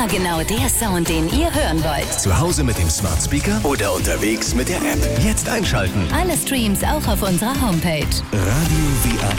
Immer genau der Sound, den ihr hören wollt. Zu Hause mit dem Smart Speaker oder unterwegs mit der App. Jetzt einschalten. Alle Streams auch auf unserer Homepage. Radio WAR.